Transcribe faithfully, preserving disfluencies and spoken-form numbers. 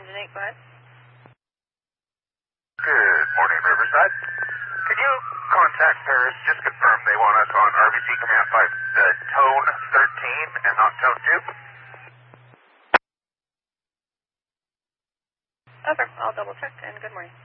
Engine eight, go ahead. Good morning, Riverside. Could you contact Paris, just confirm they want us on R B C Command five, uh, tone thirteen and not tone two? Over, I'll double check, and good morning.